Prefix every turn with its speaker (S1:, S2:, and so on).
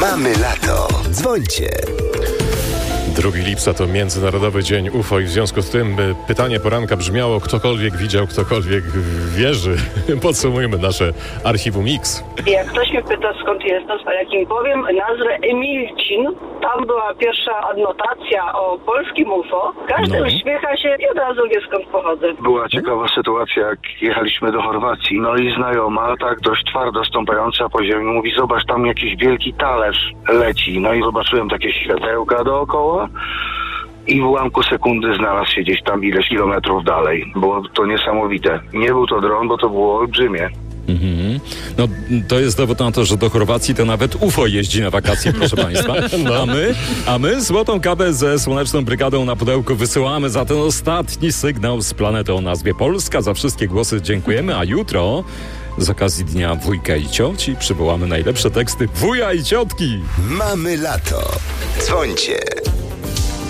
S1: Mamy lato. Dzwońcie.
S2: 2 lipca to Międzynarodowy Dzień UFO i w związku z tym pytanie poranka brzmiało: ktokolwiek widział, ktokolwiek wierzy. Podsumujmy nasze Archiwum X.
S3: Jak ktoś mnie pyta, skąd jestem, a jak im powiem nazwę Emilcin, tam była pierwsza adnotacja o polskim UFO, każdy uśmiecha się i od razu wie, skąd pochodzę.
S4: Była ciekawa sytuacja, jak jechaliśmy do Chorwacji, no i znajoma, tak dość twardo stąpająca po ziemi, mówi: zobacz, tam jakiś wielki talerz leci. No i zobaczyłem takie światełka dookoła i w ułamku sekundy znalazł się gdzieś tam ileś kilometrów dalej. Było to niesamowite. Nie był to dron, bo to było olbrzymie.
S5: No, to jest dowód na to, że do Chorwacji to nawet UFO jeździ na wakacje, proszę Państwa. A my złotą kawę ze Słoneczną Brygadą na pudełku wysyłamy za ten ostatni sygnał z planety o nazwie Polska. Za wszystkie głosy dziękujemy, a jutro z okazji Dnia Wujka i Cioci przywołamy najlepsze teksty wuja i ciotki.
S1: Mamy lato. Dzwońcie.